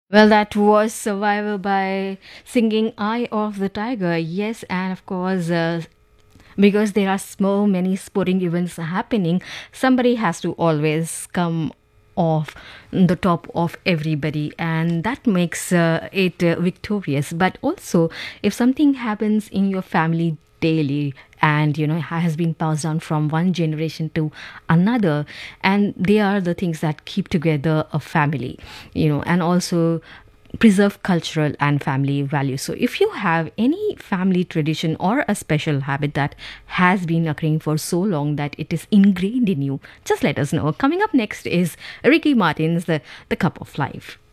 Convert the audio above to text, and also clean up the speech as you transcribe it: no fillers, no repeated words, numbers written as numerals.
Well, that was Survivor by singing Eye of the Tiger. Yes, and of course, because there are so many sporting events happening, somebody has to always come off the top of everybody, and that makes it victorious. But also, if something happens in your family daily, and has been passed down from one generation to another, and they are the things that keep together a family, and also preserve cultural and family values. So, if you have any family tradition or a special habit that has been occurring for so long that it is ingrained in you, just let us know. Coming up next is Ricky Martin's The Cup of Life.